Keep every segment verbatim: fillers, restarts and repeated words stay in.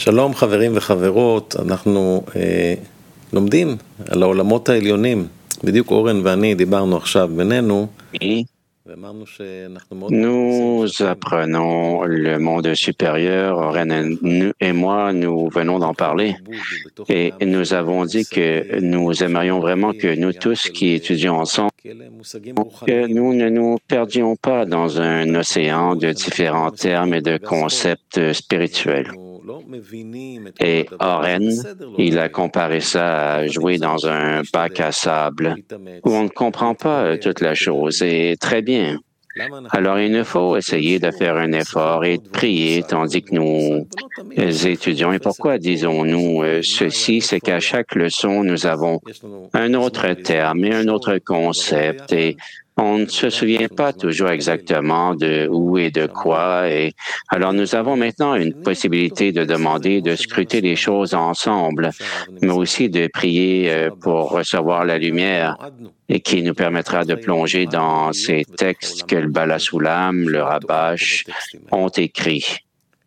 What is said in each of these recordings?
שלום חברים וחברות, אנחנו אה, לומדים על העולמות העליונים. בדיוק אורן ואני דיברנו עכשיו בינינו, ואמרנו שאנחנו מאוד... Nous apprenons le monde supérieur. Oren et moi, nous venons d'en parler. Et nous avons dit que nous aimerions vraiment que nous tous qui étudions ensemble, que nous ne nous perdions pas dans un océan de différents termes et de concepts spirituels. Et Oren, il a comparé ça à jouer dans un bac à sable où on ne comprend pas toute la chose. Et très bien. Alors, il nous faut essayer de faire un effort et de prier tandis que nous étudions. Et pourquoi disons-nous ceci? C'est qu'à chaque leçon, nous avons un autre terme et un autre concept. Et on ne se souvient pas toujours exactement de où et de quoi. Et alors, nous avons maintenant une possibilité de demander, de scruter les choses ensemble, mais aussi de prier pour recevoir la lumière et qui nous permettra de plonger dans ces textes que le Bala Soulam, le Rabash ont écrits.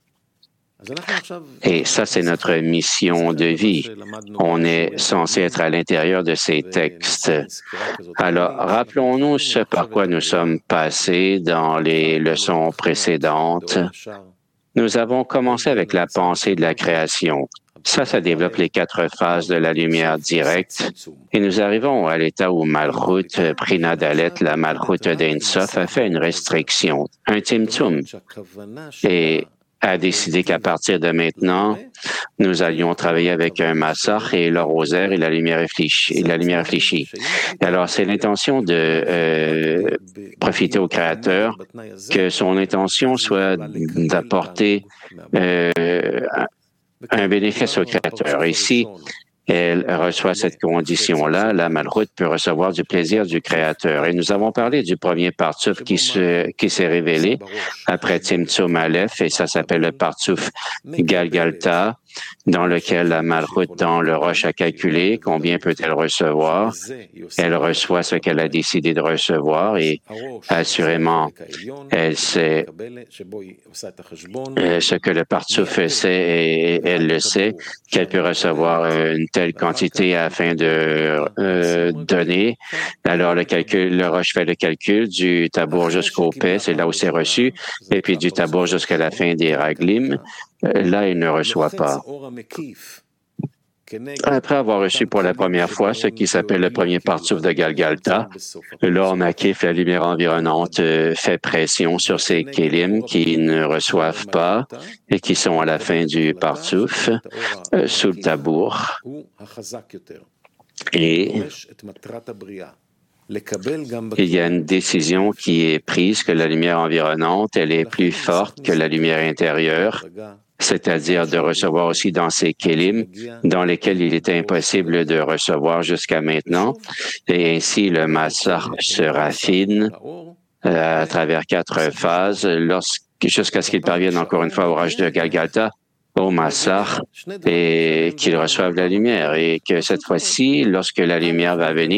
Et ça, c'est notre mission de vie. On est censé être à l'intérieur de ces textes. Alors, rappelons-nous ce par quoi nous sommes passés dans les leçons précédentes. Nous avons commencé avec la pensée de la création. Ça, ça développe les quatre phases de la lumière directe. Et nous arrivons à l'état où Malchut, Prinadalet, la Malchut d'Ein Sof, a fait une restriction, un timtum. Et a décidé qu'à partir de maintenant, nous allions travailler avec un massach et le rosaire et la lumière réfléchie. Et la lumière réfléchie. Alors, c'est l'intention de euh, profiter au Créateur, que son intention soit d'apporter euh, un bénéfice au Créateur. Ici, elle reçoit cette condition-là, la Malchut peut recevoir du plaisir du Créateur. Et nous avons parlé du premier Partsouf qui se, qui s'est révélé après Tzimtzum Aleph, et ça s'appelle le Partsouf Galgalta, dans lequel la Malchut, dans le Rosh, a calculé combien peut-elle recevoir. Elle reçoit ce qu'elle a décidé de recevoir et assurément, elle sait euh, ce que le Partsouf sait et elle le sait, qu'elle peut recevoir une telle quantité afin de euh, donner. Alors, le calcul, le Rosh fait le calcul du tabour jusqu'au paix, c'est là où c'est reçu, et puis du tabour jusqu'à la fin des raglim. Là, il ne reçoit pas. Après avoir reçu pour la première fois ce qui s'appelle le premier Partsouf de Galgalta, l'or makif, la lumière environnante, fait pression sur ces kélim qui ne reçoivent pas et qui sont à la fin du Partsouf, euh, sous le tabour. Et il y a une décision qui est prise que la lumière environnante, elle est plus forte que la lumière intérieure, c'est-à-dire de recevoir aussi dans ces kélim dans lesquels il était impossible de recevoir jusqu'à maintenant. Et ainsi, le massar se raffine euh, à travers quatre phases jusqu'à ce qu'il parvienne encore une fois au Rosh de Galgalta, au massar, et qu'il reçoive la lumière. Et que cette fois-ci, lorsque la lumière va venir,